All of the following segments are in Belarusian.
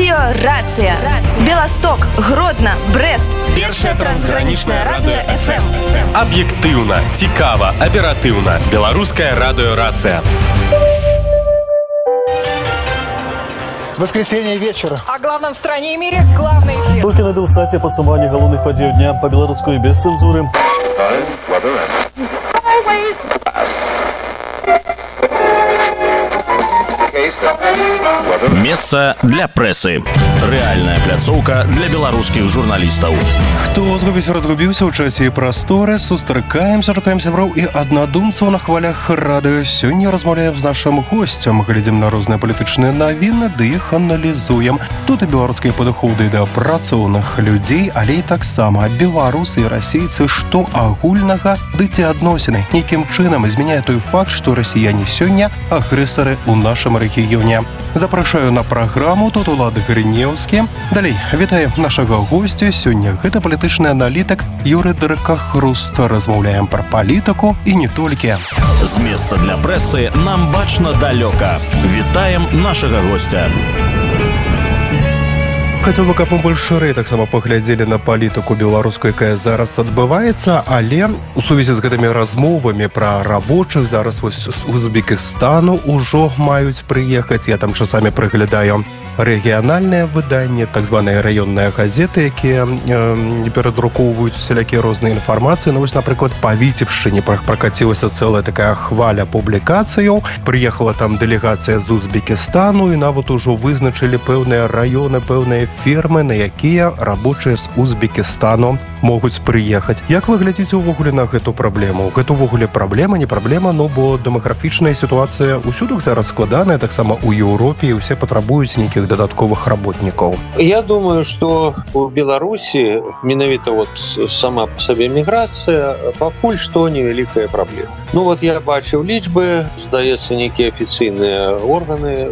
Радио Рация. Белосток, Гродно, Брест. Першая трансграничная радио FM. Объективно, цікаво, оперативно. Белорусская радио Рация. Воскресенье вечера. О главном в стране и мире главный эфир. Только на Белсате подсумование головных подей дня по белорусской без цензуры. Месца для прэсы. Рэальная пляцоўка для беларускіх журналістаў. Хто разгубіўся ў часе і прасторы, сустракаемся, шукаем сяброў і аднадумцаў на хвалях радыё. Сёння размаўляем з нашым госцем, глядзім на розныя палітычныя навіны, ды іх аналізуем. Тут і беларускія падыходы да працоўных людзей, але і таксама беларусы і расейцы, што агульнага, ды ці адносіны нейкім чынам змяняе той факт, што расіяне сёння агрэсары ў нашым рэгіёне. Запрашаю на праграму, тут Улад Грынеўскі. Далей, вітаем нашага госця. Сёння гэта палітычны аналітык Юрый Дракахруст. Размаўляем пра палітыку і не толькі. З месца для прэсы нам бачна далёка. Вітаем нашага госця. Хацеў бы, каб мы больш шырэй таксама паглядзелі на палітыку беларускую, якая зараз адбываецца, але у сувязі з гэтымі размовамі пра рабочых зараз вось з Узбекістану ўжо маюць прыехаць. Я там часамі прыглядаю рэгіянальныя выданні, так званыя раённыя газеты, якія перадрукоўваюць усялякія розныя інфармацыі. Ну вось, напрыклад, па Віцебшчыне пракацілася цэлая такая хваля публікацыяў. Прыехала там дэлегацыя з Узбекістану і нават ужо вызначылі пэўныя раёны, пэўныя фермы, на якія рабочыя з Узбекістану могуць прыехаць. Як вы глядзіце ўвогуле на гэту праблему? Гэта ўвогуле праблема, не праблема, ну бо дэмаграфічная сітуацыя ўсюды зараз складаная, таксама ў Еўропе, і ўсе патрабуюць нейкіх дадатковых работнікаў. Я думаю, што у Беларусі менавіта вот сама по сабе міграцыя пакуль што невялікая праблема. Ну вот я бачыў лічбы, здаецца, нейкія афіцыйныя органы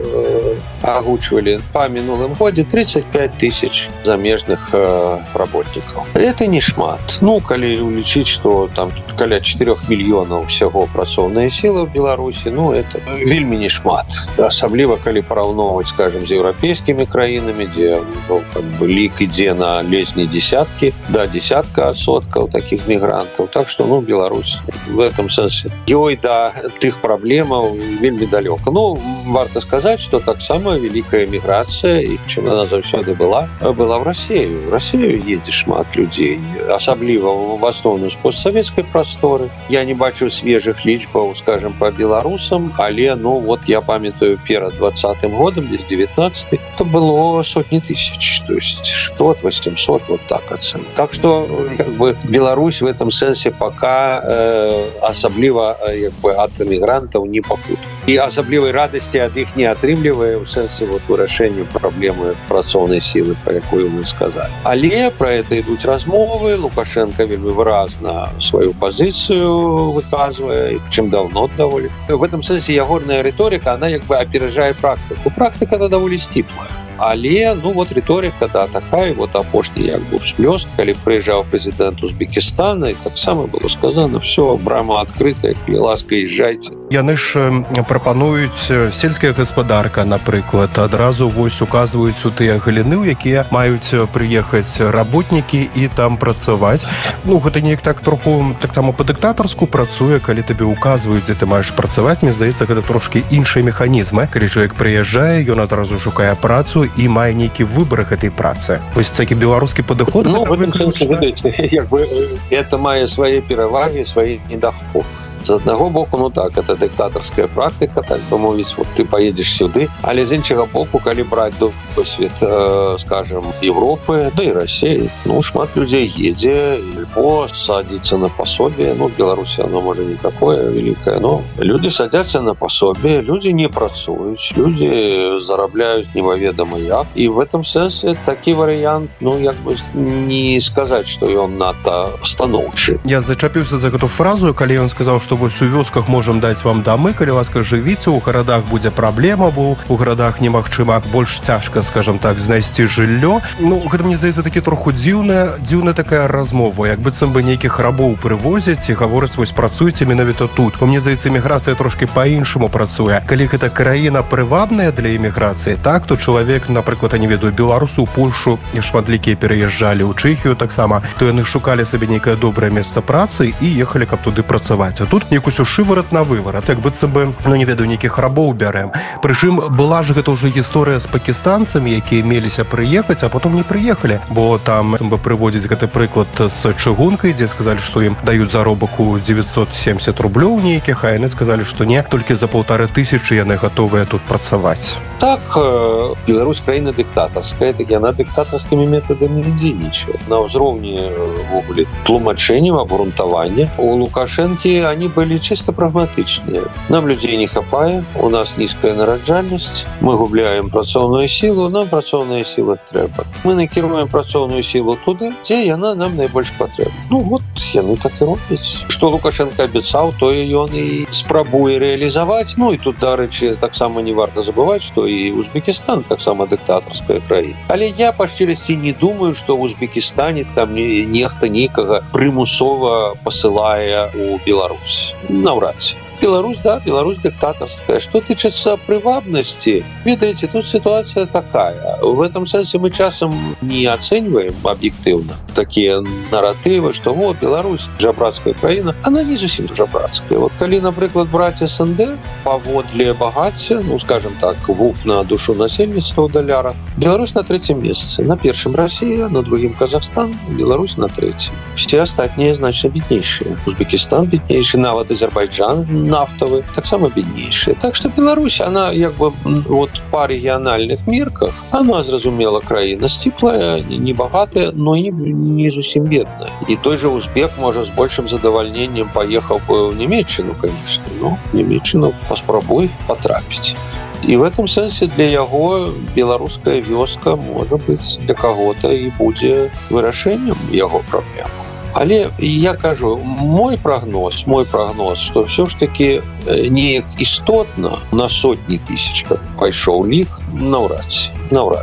агучвалі па мінулым годзе 35 тысяч замежных работнікаў. Это не шмат. Ну, калі улічыць, што там каля 4 мільёнаў усяго працоўнай сілы ў Беларусі, ну, это вельмі не шмат. Асабліва, калі параўноўваць, скажем, з еўрапейскімі краінамі, дзе ўжо лік ідзе на ледзь не десяткі, да десятка адсоткаў такіх мігрантаў. Так што, ну, Беларусь в этом сэнсе ёй да тых праблемаў вельмі далёка. Ну, варта сказаць, што таксама вялікая міграцыя, і чым она заўсёды была в Расію. В Расію едзе шмат людзей, асабліва в асноўным з постсавецкай прасторы. Я не бачу свежых лічбаў, скажем, по беларусам, але, ну, вот я памятаю перад 20-м годам, здесь 19-й, это было сотни тысяч, то есть 600-800, вот так оценка. Так что, как бы, Беларусь в этом сенсе пока асабліва как бы ад мігрантаў не пакут. І асаблівай радасці ад іх не атрымлівае ў сэнсе вот вырашэння праблемы працоўнай сілы, про якую мы сказали. Але про это ідуць размовы, Лукашенко вельмі выразна сваю пазіцыю выказвае, чым давно даволі. В этом сэнсе ягорная рыторыка, она як бы аперажае практыку. Практыка она даволі сціплая. Але, ну, вот рыторика, да, такая, вот апошні як бы всплёск, калі прыязджаў прэзідэнт Узбекістана, і таксама было сказано, все, брама адкрытая, калі ласка, езжайте. Яны ж прапануюць сельская гаспадарка, напрыклад, адразу вось указваюць у тыя галіны, у якія маюць прыехаць работнікі і там працаваць. Ну, гэта неяк так троху таксама па-дыктатарску працуе, калі табе указваюць, дзе ты маеш працаваць. Мне здаецца, гэта трошкі іншыя механізмы. Калі чалавек прыязджае, ён адразу шукае працу і мае нейкі выбар гэтай працы. Вось такі беларускі падыход. Ну, в этом сэнсе, ведаеце, як бы это мае свае перавагі, свае недахопы. З аднаго боку, ну так, это дыктатарская практыка, так бы мовіць, вот ты поедешь сюды, але з іншага боку, калі браць досвед, скажем, Европы, да і России, ну, шмат людзей едзе, альбо садится на пособие, ну, в Беларуси оно, может, не такое великое, но люди садятся на пособие, люди не працуюць, люди зарабляют немаведомо як, и в этом сенсе такі варыянт, ну, як бы не сказать, что ён надто станоўчы. Я зачапіўся за гэту фразу, калі ён сказаў, што што вось у вёсках можам даць вам дамы, калі ласка жывіце, у гарадах будзе праблема, бо у гарадах немагчыма, больш цяжка, скажам так, знайсці жыллё. Ну, гэта, мне здаецца, такі троху дзіўная такая размова, як быццам бы нейкіх рабоў прывозяць і гавораць, вось працуйце менавіта тут. Бо мне здаецца, эміграцыя трошки па-іншаму працуе. Калі гэта краіна прывабная для эміграцыі, так, то чалавек, напрыклад, я не ведаю, беларусу, Польшу, і шматлікія пераязджалі ў Чэхію таксама, то яны шукалі сабе нейкае добрае месца працы і ехалі, каб туды працаваць. А тут некусь шыварат на выварат, як быццам бы, ну не ведаю, нейкіх рабоў бярэм. Прычым была ж гэта ўжо гісторыя з пакістанцамі, якія меліся прыехаць, а потом не прыехалі, бо там бы прыводзіць гэты прыклад з чыгункай, дзе сказалі, што ім даюць заробак у 970 рублёў нейкіх, а яны сказалі, што не, толькі за 1500 яны гатовыя тут працаваць. Так, Беларусь краіна дыктатарская, так яна дыктатарскімі метадамі не дзейнічае. На ўзроўні ввогуле тлумачэнняў, абгрунтавання у Лукашэнкі они былі чыста прагматычныя. Нам людзей не хапае, у нас нізкая нараджальнасць, мы губляем працоўную сілу, нам працоўная сіла трэба. Мы накіруем працоўную сілу туды, дзе яна нам найбольш патрэбна. Ну вот, яны так і робяць. Што Лукашенко абяцаў, тое ён і спрабуе рэалізаваць. Ну і тут, дарэчы, таксама не варта забываць, што і Узбекистан таксама дыктатарская краіна. Але я па шчырасці не думаю, што ў Узбекістане там нехта нейкага прымусова пасылае у Беларусь. Наўрад ці. Беларусь, да, Беларусь диктаторская. Что тычется привабности, видите, тут ситуация такая. В этом смысле мы часом не оцениваем объективно такие нарративы, что вот Беларусь жабрацкая краіна, она не зусім жабрацкая. Вот калі, например, брать СНД, паводле багацця, ну, скажем так, ВУП на душу насельніцтва ў далярах, Беларусь на 3-м месцы. На 1-м Россия, на 2-м Казахстан, Беларусь на 3-м. Все остальные значно беднейшие. Узбекистан беднейший, нават Азербайджан нафтовый, так само беднейшие. Так что Беларусь, она как бы вот по региональных мерках, она, зразумела, краіна сціплая, не богатая, но и не зусім бедная. И той же узбек, может, с большим задовольнением поехал бы в Немеччину, конечно, но в Немеччину паспрабуй потрапить. И в этом смысле для яго беларуская вёска, может быть, для кого-то и будзе вырашэннем яго праблем. Але я кажу, мой прогноз, что все ж таки неяк істотна на сотні тысяч пайшоў лік, наўрад ці.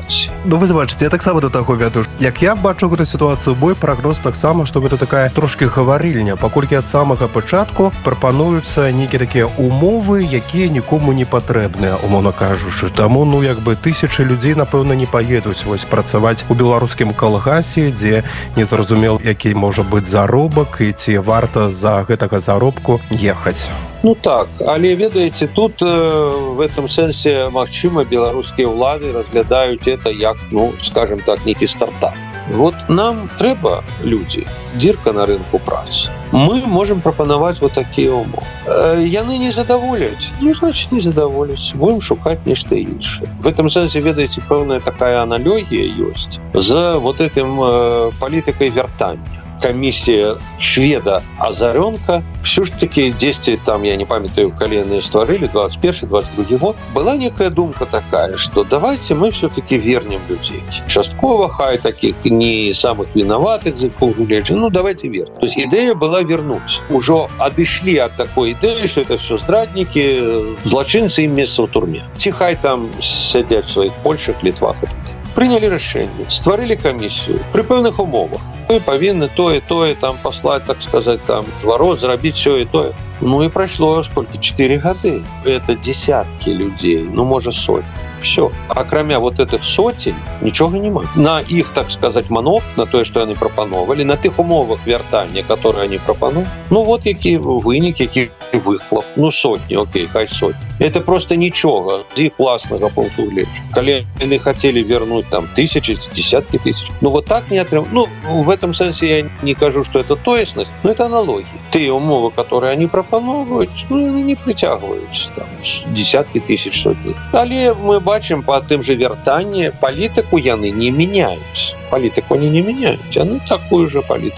Ну вы бачыце, я таксама да таго веду. Як я бачу гэту сітуацыю, мой прагноз таксама, што гэта такая трошки гаварыльня, паколькі ад самага пачатку прапануюцца нейкія такія умовы, якія нікому не патрэбныя, умоўна кажучы. Таму, ну, як бы тысячы людзей, напэўна, не паедуць вось працаваць у беларускім калгасе, дзе незразумел, які можа быць заробак і ці варта за гэтага заробку ехаць. Ну так, але ведаеце, тут в этом сэнсе, магчыма, беларускія ўлады разглядаюць это як, ну, скажем так, нейкі стартап. Вот нам трэба людзі, дзірка на рынку працы. Мы можем прапанаваць вот такія умовы. Яны не задаволяць, ну, значит, не задаволяць. Будем шукаць нешта іншае. В этом сэнсе, ведаеце, пэўная такая аналогія ёсць з вот этим палітыкай вяртання. Комиссия шведа Азаренко, все ж таки 10, там, я не памятаю, калі яны стварылі, 21-22 год, была некая думка такая, что давайте мы все-таки вернем людей. Частково, хай таких не самых виноватых, ну давайте вернем. То есть идея была вернуть. Уже отошли от такой идеи, что это все здрадники, злочинцы, им место в турме. Тихай там сидят в своих Польшах, Литвах и так далее. Прыняли рашэнне, стварылі камісію пры пэўных умовах. Мы павінны тое там паслаць, так сказать, там зварот, зрабіць все и тое. Ну и прошло сколько? 4 гады. Это десятки людей, ну, может, сотни. Все. Акрамя вот этих сотен ничего нема. На их, так сказать, манок, на то, что они прапановали, на тых умовах вяртання, которые они прапановали, ну вот які вынік, які выхлоп. Ну сотни, окей, хай сотни. Это просто ничего з их власнага пункту гледжання. Калі они хотели вернуть там тысячи, десятки тысяч, ну вот так не отрывают. Ну, в этом смысле я не кажу, что это тоесность, но это аналогия. Те умовы, которые они пропановывают, ну, они не притягиваются там десятки тысяч, сотни. Але мы бачым по тым же вяртанні, палітыку яны не меняюць. Палітыку они не меняют. Они такую же палітыку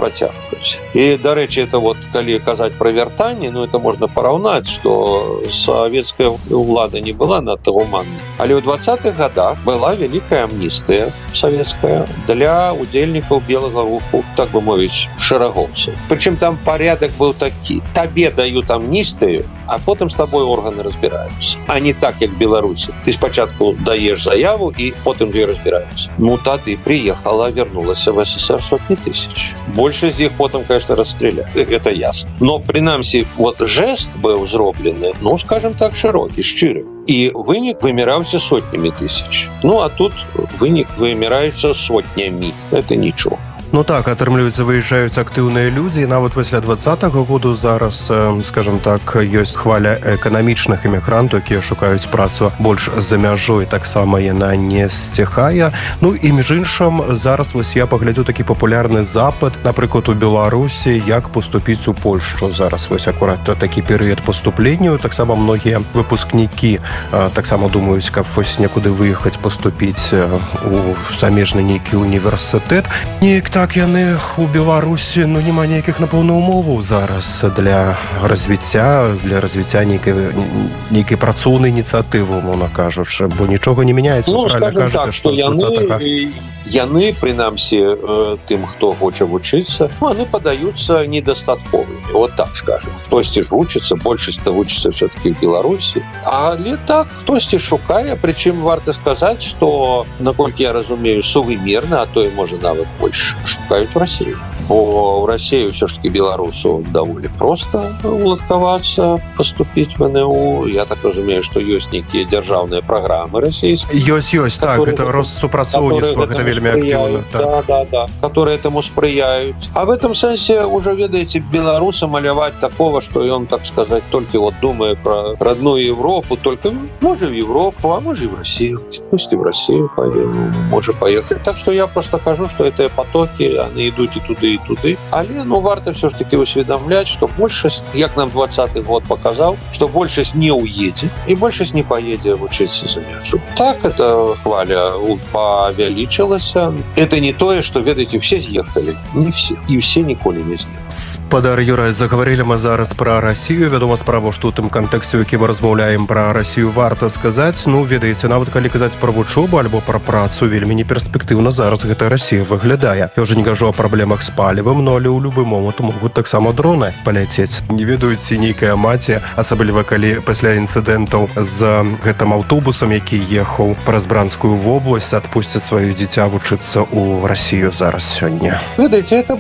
працягваюць. І, дарэчы, это вот, калі казаць пра вяртанне, ну, это можна параўнаць, што савецкая ўлада не была надта гуманнай. Але ў 20-х годах была вялікая амністыя савецкая для удзельнікаў белага руху, так бы мовіць, шэрагоўцаў. Прычым там порядак быў такі. Табе даюць амністыю, а потым з табой органы разбіраюцца. А не так, як Беларусі. Ты спачатку даеш заяву, і потым дзве разбіраюцца. Ну, тады приехала, вернулася в СССР сотні тысяч. Большасць з іх потым, конечно, расстреляли. Это ясно. Но, принамсі, вот жест быў зроблены, ну, скажем так, широкі, шчыры. І вынік выміраўся сотнямі тысяч. Ну, а тут вынік выміраецца сотнямі. Это нічого. Ну так, атрымліваецца, выязджаюць актыўныя людзі, і нават пасля 20-го году зараз, скажем так, ёсць хваля эканамічных эмігрантаў, якія шукаюць працу больш за мяжой, таксама яна не сціхае. Ну і між іншым, зараз вось я паглядзю такі папулярны запыт, напрыклад, у Беларусі, як паступіць у Польшчу. Зараз вось акурат такі перыяд паступленню, таксама многія выпускнікі таксама думаюць, каб вось некуды выехаць, паступіць у замежны нейкі універсітэт. Неяк так яны у Беларусі, ну, няма нейкіх, напэўна, умоваў зараз для развіцця нейкай працоўнай ініцыятывы, умоўна кажучы, бо нічога не мяняецца. Ну, скажем так, што яны, прынамсі, тым, хто хоча вучыцца, ну, яны падаюцца недастатковымі, вот так скажем. Хтосьці ж вучыцца, большасць-то вучыцца все-таки в Беларусі, але так, хтосьці шукае, прычым варта сказаць, што, наколькі я разумею, сувымерна, а то і можа нават больш, шукаюць в России. Бо в Россию все-таки белорусу довольно просто уладкавацца, поступить в НУ. Я так разумею, что есть некие державные программы российские. Ёсць, так, это Россупрацоўніцтва, это вельмі активно. Да, которые этому сприяют. А в этом сенсе уже, видите, белоруса малявать такого, что он, так сказать, только вот думая про родную Европу, только может в Европу, а может и в Россию. Пусть и в Россию может поехать. Так что я просто кажу, что это потоки, они идут и туды. Але, ну, варто все ж таки усведомлять, что большасць, як нам 20-й год показал, что большасць не уедет и большасць не поедет вучыцца за мяжу. Так это хваля повялічилась. Это не тое, что, ведаеце, все съехали. Не все. И все ніколі не з'ехали. Спадар Юрай, заговорили мы зараз про Россию. Вядома справа, што ў тым кантэксце, у якім мы размаўляем про Россию, варта сказаць, ну, ведаеце, нават калі казаць про вучобу альбо про працу, вельмі неперспектыўна зараз гэта Россия выглядае. Я уже не кажу о праблемах з палівам, но але ў любы момант могуць таксама дроны паляцець. Не ведаюць ці нейкая маці, асабліва калі пасля інцыдэнтаў з гэтым аўтобусам, які ехаў праз Бранскую вобласць, адпусцяць сваё дзіця вучыцца ў Россию зараз сёння. Ведаеце, это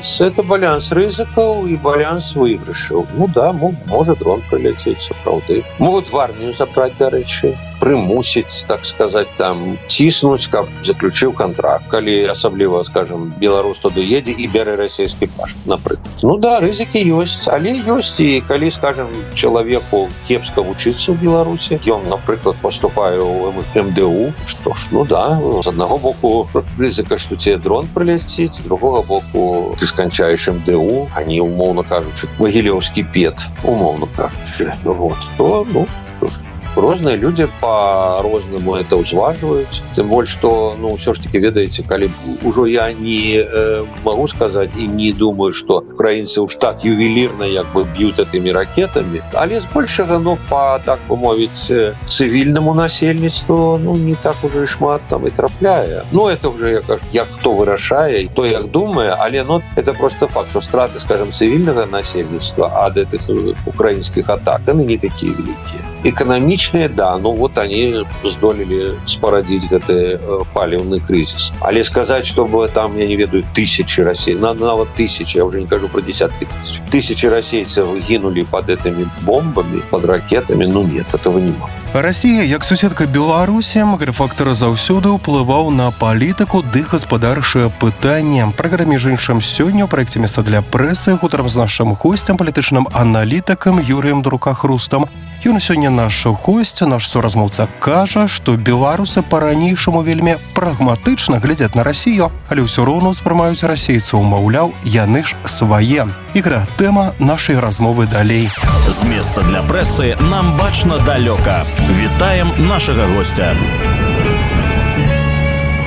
баланс рызыкаў і баланс выйгрышаў. Ну да, можа дрон прыляцець, сапраўды. Могуць в армію забраць, дарэчы, прымусіць, так сказать, там, ціснуць, каб заключыў контракт, калі асабліва, скажем, беларус туды едзе і бярэ расійскі пашпарт, напрыклад. Ну да, рызыкі ёсць, але ёсць і калі, скажем, чалавеку кепска вучыцца ў Беларусі, ён, напрыклад, поступае ў МДУ, што ж, ну да, з аднаго боку рызыка, што тебе дрон прыляціць, з другога боку ты сканчаеш МДУ, а не, умоўна кажучы, Магілёўскі пет, умоўна кажучы. Вот, то, ну, што ж. Розныя людзі по-рознаму это ўзважваюць. Тым больш, што, ну, ўсё ж таки, ведаеце, калі ўжо я не магу сказаць і не думаю, што украінцы уж так ювелірна як бы б'ют этими ракетами, але збольшага, ну, по, так бы мовіць, цивільнаму насельніцтву, ну, не так уже і шмат там і трапляе. Ну, это уже, я кажу, як хто вырашае, то як думае, але, ну, это просто факт, што страты, скажем, цивільнага насельніцтва ад этих украінскіх атак, яны не такія вялікія. Эканамічныя, да, ну вот они здолелі спарадзіць гэты паліўны крызіс. Але сказаць, чтобы там, я не ведаю, тысячи расейцев, нават тысячи, я уже не кажу про десятки тысяч, тысячи расейцев гинули под этими бомбами, под ракетами, ну нет, этого не могу. Расія, як суседка Беларусі, гэты фактор заўсёды ўплываў на палітыку ды гаспадарчае пытанне. Праграме ж іншым сёння ў праекце «Месца для прэсы» гутарам з нашым госцем, палітычным аналітыкам Юрыем Друкахрустам. Ён сёння наш госць, наш суразмоўца, кажа, што беларусы па-ранейшаму вельмі прагматычна глядзяць на Расію, але ўсё роўна ўспрымаюць расейцаў, маўляў, яны ж свае. Ігра, тэма нашай размовы далей. З месца для прэсы нам бачна далёка. Вітаем нашага госця.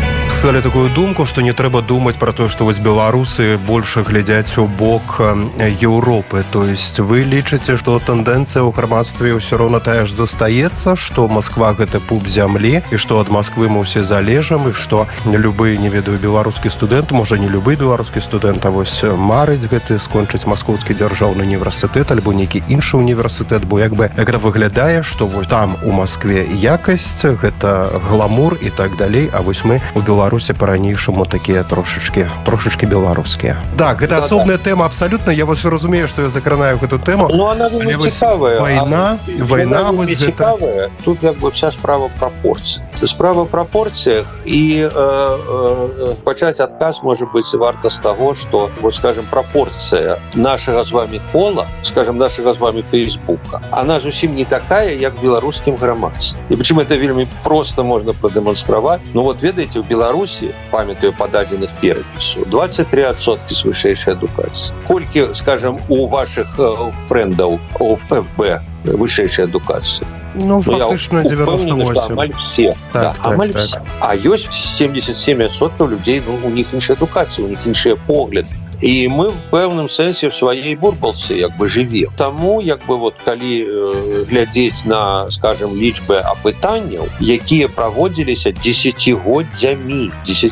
сказали такую думку, што не трэба думаць пра тое, што вось беларусы больше глядзяць у бок Еўропы. То есть вы лічыце, што тэндэнцыя ў грамадстве ўсё роўна тая ж застаецца, што Москва гэта пуп зямлі, і што ад Москвы мы ўсе залежам, і што любы, не ведаю, беларускі студэнт, можа не любы беларускі студэнт, а вось марыць гэты скончыць Маскоўскі дзяржаўны універсітэт альбо нейкі іншы універсітэт, бо як бы гэта выглядае, што вось там у Москве якасць, гэта гламур і так далей, а вось мы у Беларусі па-ранейшаму такія трошачкі беларускія. Так, гэта асобная тэма абсалютна. Я вось разумею, што я закранаю гэту тэму. Ну, она вельмі цікавая. Вайна вось гэта. Тут як бы вся справа пропорций. Справа в пропорциях, и пачаць адказ, может быть, варта з таго, што, вот, скажем, пропорция нашага з вами кола, скажем, нашага з вами Фейсбука, она зусім не такая, як в беларускім грамадстве. И почему это вельмі просто можно продемонстравать? Ну вот, ведаеце, в Беларуси, памятаю по дадзеных перапісу, 23% с вышэйшай адукацыі. Колькі, скажем, у ваших френдаў у ФБ вышэйшай адукацыі? Ну, фактично 98. Амаль все. Амаль все. А ёсць 77% людей, ну, у них іншая адукацыя, у них іншыя погляды. І мы в пэўным сэнсе в сваёй бурбалцы як бы жывем. Таму як бы вот калі глядзець на, скажем, лічбы апытанняў, якія праводзіліся десятигоддзямі.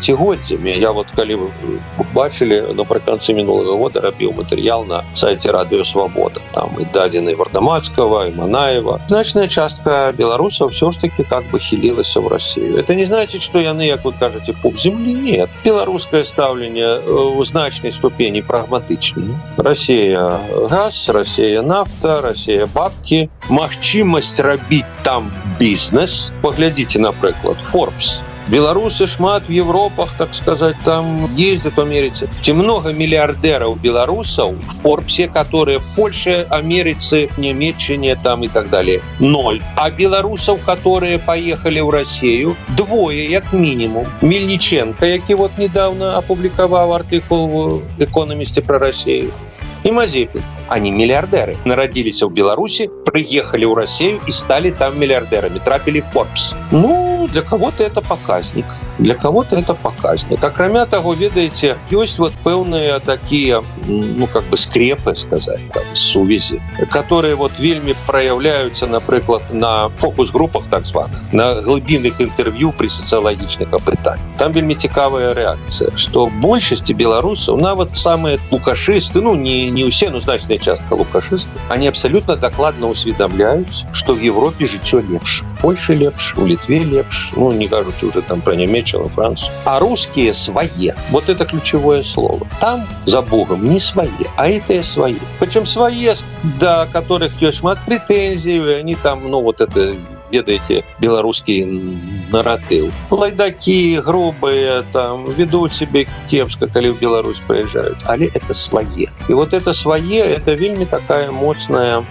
Я вот калі вы бачылі, напрыканцы мінулага года рабіў матэрыял на сайце Радыё Свабода. Там і дадзены Вардамацкага, і Манаева. Значная частка беларусаў все ж таки как бы хілілася в Россию. Это не значит, что яны, як вы кажете, пуп земли. Нет. Беларускае стаўленне у значнай ступені прагматычней. Россия газ, Россия нафта, Россия бабки. Магчымасць рабіць там бізнес. Поглядите, напрыклад, Forbes. Беларусы шмат в Европах, так сказать, там ездят в Америке. Те много миллиардеров белорусов в Форбсе, которые в Польше, Америке, Немеччине там и так далее. 0. А белорусов, которые поехали в Россию, 2, как минимум. Мельниченко, який вот недавно опубликовал артикул в «Экономисте» про Россию. И Мазепин. Они миллиардеры. Народились в Беларуси, приехали в Россию и стали там миллиардерами. Трапили в Forbes. Ну, для кого-то это показник. Для кого-то это показник. Акрамя того, ведаете, есть вот пэўныя такие, ну, как бы скрепы, сказать, там, сувязі, которые вот вельмі проявляются, например, на фокус-группах так званых, на глубинных интервью при социологичных опытаниях. Там вельмі цікавая реакция, что в большинстве белорусов, нават самые лукашисты, ну, не все, но значная частка лукашисты, они абсолютно докладно усведомляются, что в Европе жыццё лепш. В Польше лепш, у Литве лепш, ну, не кажучи уже там про Немеччину, Францию. А русские свои. Вот это ключевое слово. Там, за Богом, не свои, а это свои. Причем свои, до которых есть шмат претензий, они там, ну, вот это... ведаеце, беларускі наратыў. Лайдакі, грубыя, там, ведуць себе кепска, калі в Беларусь приезжают. Але это свае. И вот это свае, это вельмі такая моцная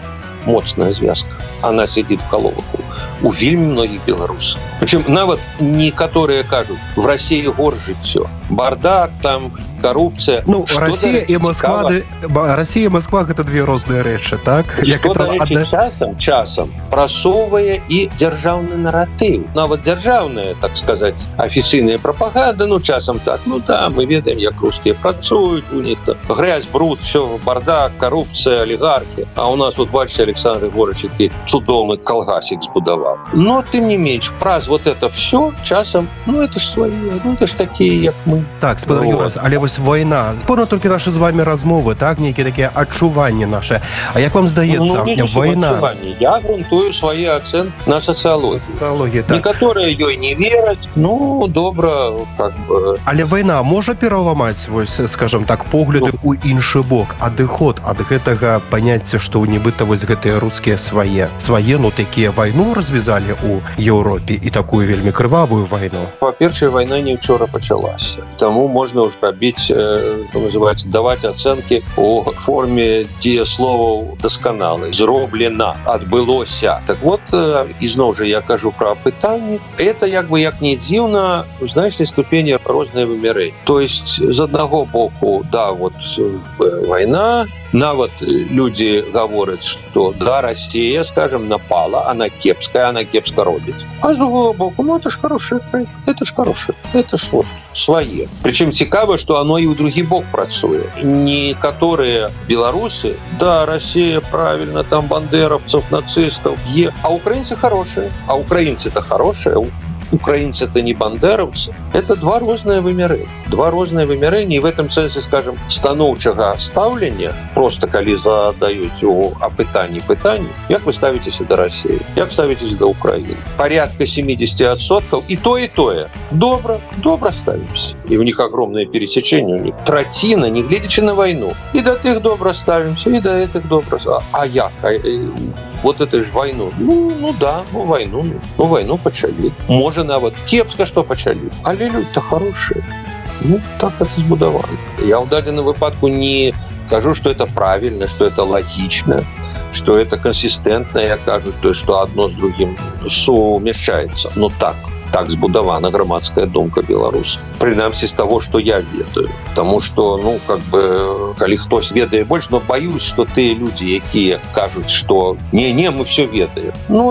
звязка. Она сидит в головах у вельмі многих белорусов. Причем нават некоторые кажут, в России гор жыццё. Бардак, там, коррупция. Ну, Россия и Москва, Россия и Москва — это две разные речи, так? Часом просовывая и державный наратив. Нават державная, так сказать, официальная пропаганда, ну, часом так, ну да, мы ведаем, як русские працуют, у них там грязь, бруд, все, бардак, коррупция, олигархи. А у нас, вот, бачите, Александр Егорович, який цудовный колгасик збудовал. Но, тем не меньше, праз вот это все часом, ну, это ж свои, ну, это ж такие, як мы. Так, спадар Юрас, але вось вайна. Пэўна толькі наши з вами размовы, так, нейкія такія адчуванні наши. А як вам здаецца, вайна? Я грунтую свои оценки на социологии. Социология, так. Некоторые ёй не верят, ну, добра, как бы. Але вайна можа пераламаць, вось, скажем так, погляды у іншы бок, адыход ад гэтага паняцця, што нібыта вось гэтыя рускія свае, ну, такія вайну развязалі у Еўропе і такую вельмі крывавую вайну. Па-першае, вайна не вчора пачалася. Таму можна ўжо рабіць, называецца, даваць ацэнкі у форме дзеясловаў дасканалай. Зроблена, адбылося. Так вот, ізноў жа я кажу пра апытанні. Это, як бы, як не дзіўна, у значнай ступені розныя вымярэнні. То есть, з аднаго боку, да, вот вайна, Нават люди гавораць, что да, Россия, скажем, напала, она кепская робіць. А з другого боку, ну это ж хорошая краіна, это ж хорошая, это ж вот свае. Причем цікава, что оно и у другі бок працуе. Некоторые белорусы, да, Россия правильно, там бандеровцев, нацистов, а украинцы хорошие. А украинцы-то хорошие, украинцы это не бандеровцы. Это два разные вымяры. Два разные вымярэнні. И в этом сенсе, скажем, станоўчага стаўлення, просто калі задаюць у апытанні пытанні, як вы ставитесь до России, як ставитесь до Украины. Порядка 70% и тое. Добро ставимся. И у них огромное пересечение. У них тратина, не глядячи на войну. И до тых добро ставимся, и до этих добро. А як? Вот это ж войну. Войну пачалі. Можа, нават кепска, што пачалі. Але люди-то хорошие. Так это збудавано. Я в дадзеным выпадку не кажу, что это правильно, что это логично, что это консистентно, я кажу, то есть, что одно с другим сумяшчаецца. Но так збудавана грамадская думка беларусаў. Прынамсі з того, что я ведаю. Потому что, калі хтось ведае больш, но боюсь, что тыя люди, якія кажуць, что не, мы все ведаем.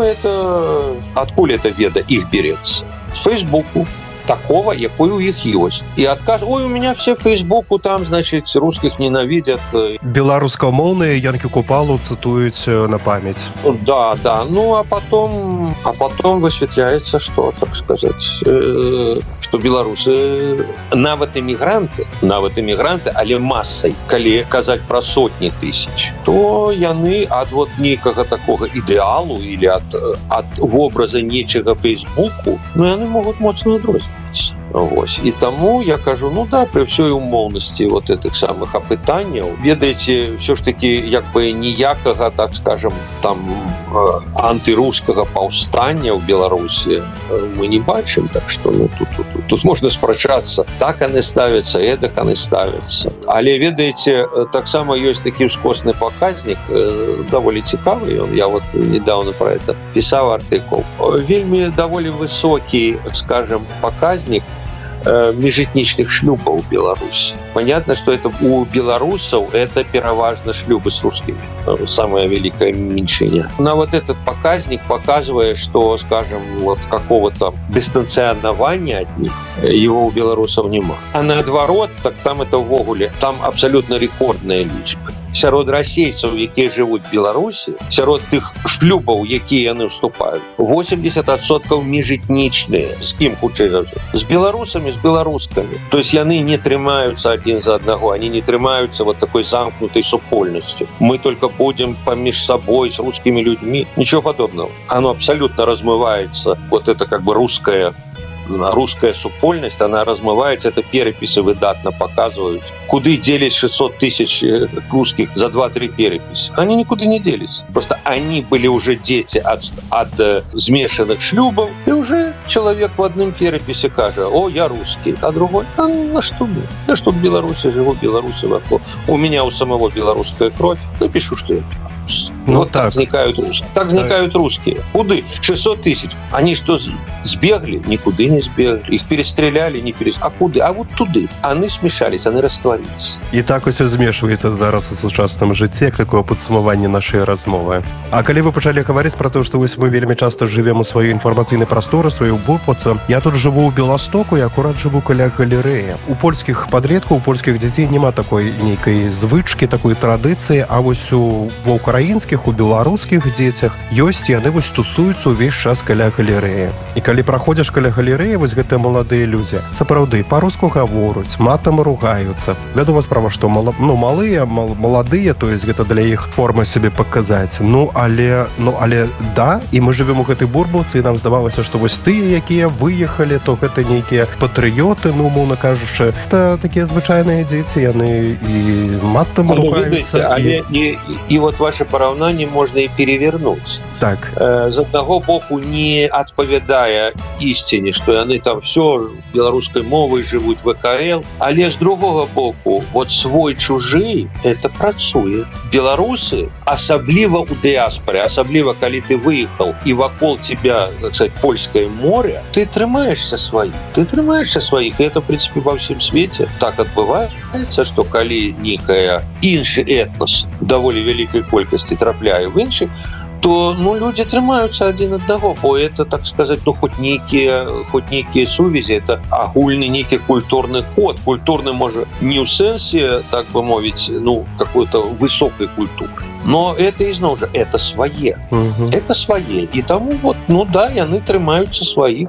Это откуль эта веда их берется? С Фейсбуку. Такого, якой у іх ёсць. І адказ, у меня все в Фейсбуку, там, значит, русских ненавидят. Беларускамоўныя Янкі Купалу цитуюць на память. Да. А потом высветляется, что, так сказать, что белорусы нават иммигранты, але массой, калі казаць про сотни тысяч, то яны ад вот нейкага такого ідэалу или от вобраза нечага Фейсбуку, яны могут моцна адрозніць. І таму я кажу, при всей умоўнасці вот этих самых апытанняў, ведаеце, все ж таки ніякага, так скажем, там антырускага паўстання ў Беларусі мы не бачым, так что тут можна спрачацца, так яны ставяцца, эдак яны ставяцца. Але ведаеце, таксама ёсць такі ўскосны паказнік, даволі цікавы, я вот недавно про это пісаў артыкул. Вельмі даволі высокі, скажем, паказнік межэтнічных шлюбаў у Беларусі. Понятно, что это у белорусов это пераважна шлюбы с русскими. Самая великая меньшиня. Но вот этот показник показывает, что, скажем, вот какого-то дистанционирования от них его у белорусов нема. А наоборот, так там это ввогуле, там абсолютно рекордная лічба. Сярод расейцаў, якія жывуць в Беларусі, сярод тых шлюбаў, якія яны вступаюць, 80% межэтнічныя. З кім хутчэй за ўсё? З беларусамі, з беларускамі. То есть яны не трымаюцца один за одного, они не трымаются вот такой замкнутой супольностью. Мы только будем помеж собой с русскими людьми. Ничего подобного. Оно абсолютно размывается. Вот это как бы русская супольность, она размывается. Это переписи выдатно показывают. Куды делись 600 тысяч русских за 2-3 переписи? Они никуда не делись. Просто они были уже дети от смешанных шлюбов, и уже человек в одном переписи кажет: о, я русский, а другой: а на что мне? Я что в Беларуси живу, в Беларуси вокруг. У меня у самого белорусская кровь. Напишу, что я белорус. Вот так возникают русские. Так возникают русские. Куды? 600 тысяч. Они что, сбегли? Никуда не сбегли. Их перестреляли, не перестреляли. А куды? А вот туды. Они смешались, они растворились. І так усе змешваецца зараз у сучасным жыцці, як такое падсумаванне нашай размовы. А калі вы пачалі гаварыць пра то, што вось мы вельмі часта жывем у сваёй інфармацыйнай прасторы, сваёй бурпацы, я тут жыву ў Беластоку, я акурат жыву каля галерэі. У польскіх падлеткаў, у польскіх дзяцей няма такой нейкай звычкі, такой традыцыі, а вось ва украінскіх, у беларускіх дзецях ёсць, яны вось тусуюцца ўвесь час каля галерэі. І калі праходзіш каля галерэі, вось гэтыя маладыя людзі сапраўды па-руску гавораць, матам ругаюцца. Вядома справа, што малыя, маладыя, то есть гэта для іх форма сябе паказаць. Але да, і мы жывем у гэтай бурбалцы, і нам здавалася, што вось тыя, якія выехалі, то гэта нейкія патрыёты, умоўна кажучы. Это такія звычайныя дзеці, яны і матам ругаюцца. И вот ваше поравнание можно и перевернуть. Так. З аднаго боку не адпавядае ісціне, што яны там все беларускай мовай жывуць ВКЛ, але з другога боку вот свой чужы это працуе. Беларусы, асабліва ў дыаспоре, асабліва калі ты выехал і вакол тебя, так сказать, польскае море, ты трымаешься сваіх. І это, в принципе, ва ўсім свеце так адбываецца, што калі некая іншы этнос даволі вялікай колькасці трапляе в іншы, то люди трымаюцца адзін аднаго, бо это, так сказать, хоть некія сувязі, это агульны нейкі культурны код. Культурны можа не ў сэнсе, так бы мовіць, какой-то высокай культуры. Но это изноў жа, это свае. Это свае. І таму вот, да, яны трымаюцца сваіх.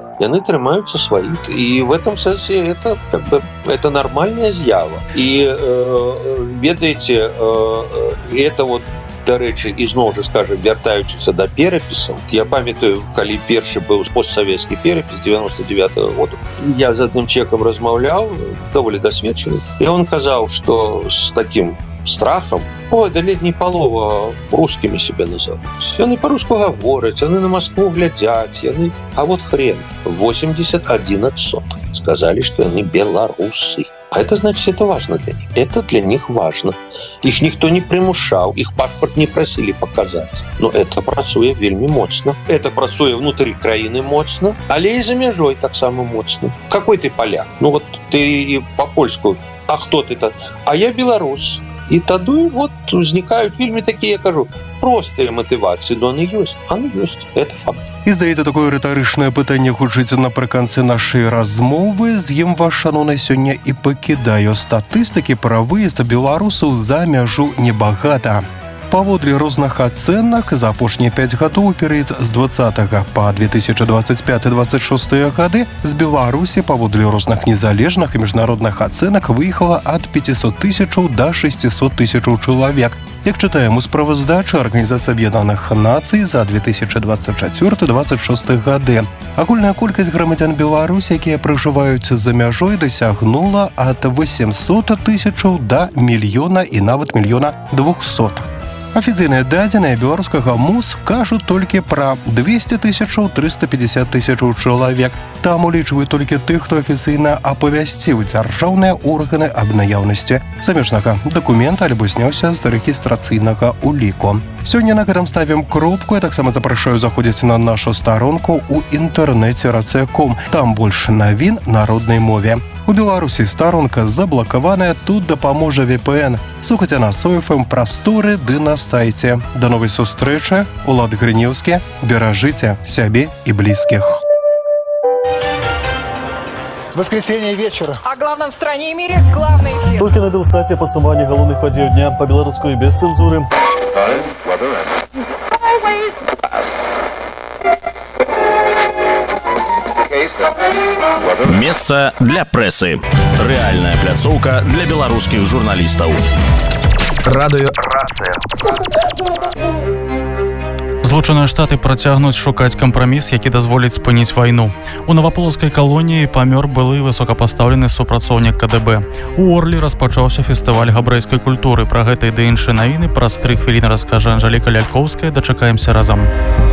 І в этом сэнсе это, как бы, это нормальная з'ява. І, ведаеце, это вот, дарэчы, ізноў жа, скажем, вяртаючыся да перапісаў. Я памятаю, калі першы быў постсавецкі перапіс 99-го года. Я з адным чэкам размаўляў, даволі дасведчаны. І он казаў, што з такім страхам, да ледь не палова рускімі себе называюць. Яны па-руску гавораць, яны на Москву глядзяць, яны... А вот хрен, 81% сказалі, што яны беларусы. А это значит, это важно для них. Это для них важно. Их никто не примушал, их паспорт не просили показать. Но это працуе вельмі моцна. Это працуе внутри краіны моцна, але и за мяжой так само моцна. Какой ты поляк? Вот ты по-польску. А кто ты-то? А я белорус. И тады вот возникают вельмі такие, я кажу, простые мотивации, но они есть. Это факт. І, здаецца, такое рытарычнае пытанне гучыць напрыканцы нашай размовы. З ім вас, шаноўныя, сёння і пакідаю. Статыстыкі пра выезд беларусаў за мяжу небагата. Паводле розных ацэнак, за апошнія 5 гадоў, перыяд з 20 па 2025-26 гады, з Беларусі паводле розных незалежных і міжнародных ацэнак выехала ад 500 тысячаў да 600 тысячаў чалавек. Як чытаем у справаздачы Арганізацыі Аб'яднаных Нацый за 2024-26 гады. Агульная колькасць грамадзян Беларусі, якія пражываюць за мяжой, дасягнула ад 800 тысячаў да мільёна і нават 1,2 мільёна. Афіцыйныя дадзеныя беларускага МУС кажуць толькі пра 200 тысячаў 350 тысячаў чалавек. Там улічваюць толькі тых, хто афіцыйна апавясціў дзяржаўныя органы аб наяўнасці замежнага дакумента альбо зняўся з рэгістрацыйнага ўліку. Сёння на гэтым ставім кропку. Я таксама запрашаю заходзіць на нашу старонку ў інтэрнэце racea.com. Там больш навін на роднай мове. У Беларусі старонка заблакаваная, тут дапаможа VPN. Слухайце на SOFM прасторы ды на сайце. До новай сустрэчы. Улад Грынеўскі. Беражыце сябе і блізкіх. Воскресенье вечера. О главном в стране и мире главный эфир. Только на Белсате подсумование головных подей дня по-белорусски без цензуры. Месца для прэсы. Рэальная пляцоўка для беларускіх журналістаў. Радыё Рацыя. Злучаныя Штаты працягнуць шукаць кампраміс, які дазволіць спыніць вайну. У наваполацкай калоніі памёр былы высокапастаўлены супрацоўнік КДБ. У Орлі распачаўся фестываль габрэйскай культуры. Пра гэта і ды іншыя навіны праз 3 хвіліны раскажа Анжэліка Лялькоўская. Дачакаемся разам.